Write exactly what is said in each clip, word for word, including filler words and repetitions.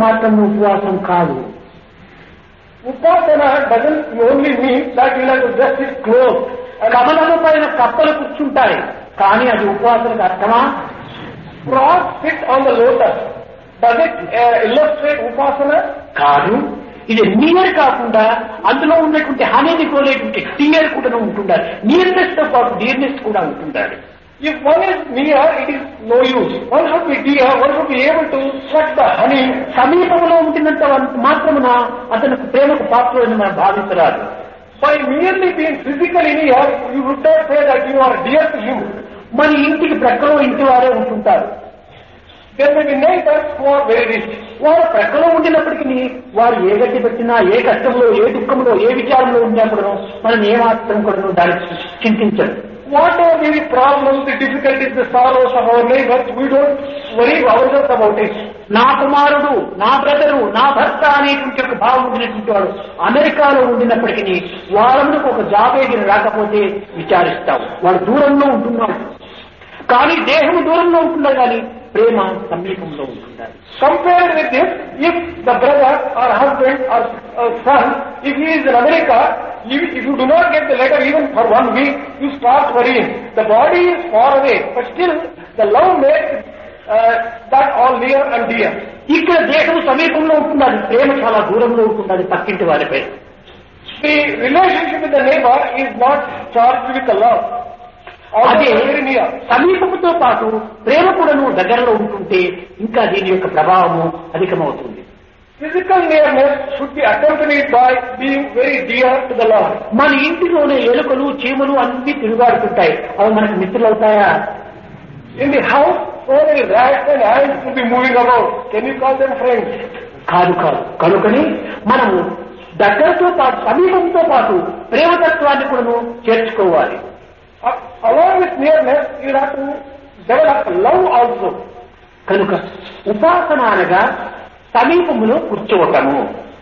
మాత్రం ఉపవాసం కాదు. Upasana doesn't only mean that you have to dress his clothes. కమలము పైన కప్పలు కూర్చుంటాయి, కానీ అది ఉపవాసానికి అర్థమా? Frogs sit on the lotus. Does it uh, illustrate upasana? కాదు. ఇది నియర్ కాకుండా అందులో ఉన్నటువంటి హనీని కోలేటువంటి టియర్ కూడా ఉంటుండాలి. నియర్నెస్ తో పాటు డియర్నెస్ కూడా ఉంటుండాలి. If one is near, it is no use. One should be dear, one should be able to suck the honey. సమీపంలో ఉంటున్నంత మాత్రమున అతనికి ప్రేమకు పాత్రని మనం భావించరాదు. By merely being physically near, you would not say that you are dear to him. మన ఇంటికి ప్రక్కలో ఇంటి వారే ఉంటుంటారు. There may be neighbors who are very rich. వారు ప్రక్కలో ఉండినప్పటికీ వారు ఏ గట్టి పెట్టినా, ఏ కష్టంలో, ఏ దుఃఖంలో, ఏ విచారంలో ఉన్నప్పుడు మనం ఏమాత్రం కూడా దానికి చింతించదు. Whatever may be problems, the difficulties, the sorrows of our neighbors, we don't worry ourselves about it. నా కుమారుడు, నా బ్రదరు, నా భర్త అనేటువంటి ఒక భావం ఉండినటువంటి వాడు అమెరికాలో ఉండినప్పటికీ వాళ్ళకు ఒక జాబ్ ఏదైనా రాకపోతే విచారిస్తావు. వాడు దూరంలో ఉంటున్నాడు, కానీ దేహం దూరంలో ఉంటున్నారు, కానీ ప్రేమ సమీపంలో ఉంటున్నారు. Compared with this, if the brother or husband or uh, son, if he is in America, if, if you do not get the letter even for one week, you start worrying. The body is far away, but still the love makes uh, that all near and dear. ఇక్కడ దేహం సమీపంలో ఉంటున్నది, ప్రేమ చాలా దూరంలో ఉంటున్నది పక్కింటి వారిపై. The relationship with the neighbor is not charged with the love. అదే సమీపంతో పాటు ప్రేమ కూడా దగ్గరలో ఉంటుంటే ఇంకా దీని యొక్క ప్రభావము అధికమవుతుంది. Physical nearness should be accompanied by being very dear to the Lord. మన ఇంటిలోనే ఎలుకలు, చీమలు అన్ని తిరుగాడుతుంటాయి, అవి మనకు మిత్రులు అవుతాయా? In the house, so many rats and ants will be moving about. Can you call them friends? కాదు కాదు. కనుకని మనము దగ్గరతో పాటు సమీపంతో పాటు ప్రేమతత్వాన్ని కూడా చేర్చుకోవాలి. Uh, along with nearness, you have to develop love also. కనుక ఉపాసన అనగా సమీపములో కూర్చోవటము,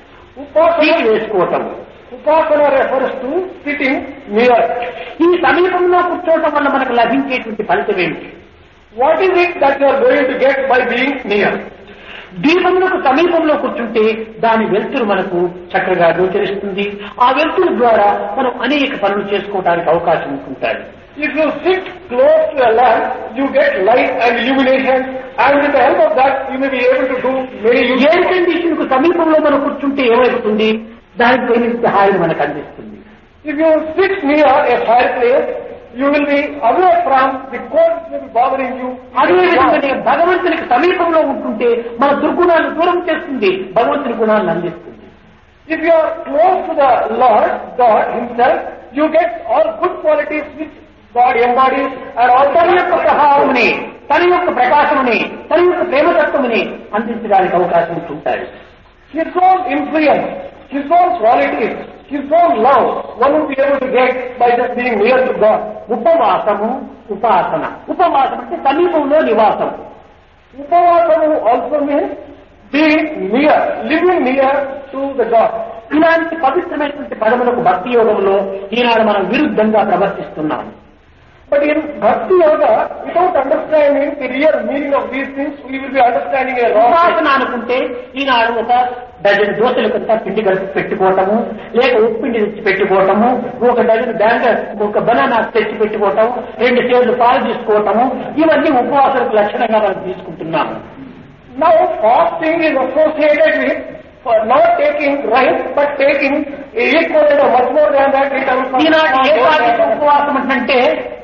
ఉపాసన వేసుకోవటము. ఉపాసన refers to sitting near. ఈ సమీపంలో కూర్చోవటం వల్ల మనకు లభించేటువంటి ఫలితం ఏమిటి? What is it that you are going to get by being near? దీపములకు సమీపంలో కూర్చుంటే దాని వెలుతురు మనకు చక్కగా గోచరిస్తుంది. ఆ వెలుతురు ద్వారా మనం అనేక పనులు చేసుకోవడానికి అవకాశం ఉంటుంటాయి. If you sit close to a lamp, you get light and illumination, and with the help of that, you may be able to do many useful. Air condition కు సమీపంలో మనం కూర్చుంటే ఏమవుతుంది? దానికి తగినంత హాయిని మనకు అందిస్తుంది. If you sit near a fireplace, you will be away from the cold which may be bothering you. అదేవిధంగానే భగవంతునికి సమీపంలో ఉంటుంటే మన దుర్గుణాలను దూరం చేస్తుంది, భగవంతుని గుణాలను అందిస్తుంది. If you are close to the Lord, God Himself, you get all good qualities which God embodies, and all తన యొక్క ప్రభావముని, తన యొక్క ప్రకాశముని, తన యొక్క ప్రేమతత్వముని అందించడానికి అవకాశం ఉంటుంటాయి. His own influence, His own qualities, His own love, one will be able to get by just being near to God. ఉపవాసము, ఉపాసన. ఉపవాసం అంటే సమీపంలో నివాసం. Upavasamu also means being near, living near to the God. ఇలాంటి పవిత్రమైనటువంటి పదములకు భక్తి యోగంలో ఈనాడు మనం విరుద్ధంగా ప్రవర్తిస్తున్నాం. But in Bhakti Yoga, without understanding the real meaning of these things, we will be understanding a wrong. ఉపాసన అనుకుంటే ఈనాడు ఒక డజన్ దోశల కొంత పిండి కలిపి పెట్టుకోవటము, లేక ఉప్పిండి తెచ్చి పెట్టుకోవటము, ఒక డజన్ బ్యాంగర్, ఒక బనానా తెచ్చి పెట్టుకోవటం, రెండు సేర్లు పాలు తీసుకోవటము, ఇవన్నీ ఉపవాసాలకు లక్షణంగా మనం తీసుకుంటున్నాము. Now fasting is associated with for not taking rice, but taking equal or much more than that in terms of. ఈనాటి ఏకాదశి ఉపవాసం అంటే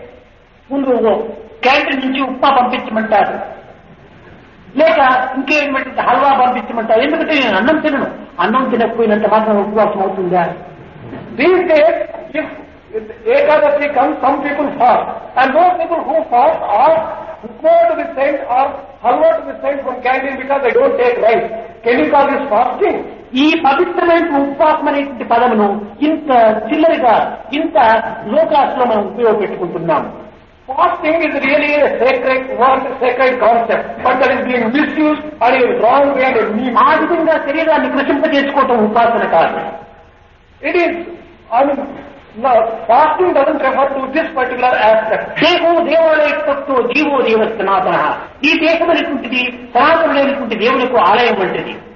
ముందు క్యాంటీన్ నుంచి ఉప్మా పంపించమంటారు, లేక ఇంకేమంటే హల్వా పంపించమంటారు. ఎందుకంటే నేను అన్నం తినను, అన్నం తినకపోయినంత మాత్రం ఉపవాసం అవుతుందా? These days, if Ekadasi comes, some people fast, and those people who fast are upma to be sent or halwa to be sent from canteen because they don't take rice. Can you call this fasting? ఈ పవిత్రమైన ఉపవాసం అనేటువంటి పదమును ఇంత చిల్లరగా, ఇంత లోకాస్ లో మనం ఉపయోగపెట్టుకుంటున్నాము. Fasting is really a sacred word, sacred concept, but that is being misused and in wrong way and mean. ఆ విధంగా శరీరాన్ని కృషింపజేసుకోవటం ఉపాసన కాదు. It is, I mean, no, fasting doesn't refer to this particular aspect. దేహో దేవాలయత్తో GO దేవ సనాతన. ఈ దేశం అనేటువంటిది సనాతనమైనటువంటి దేవునికి ఆలయం వంటిది.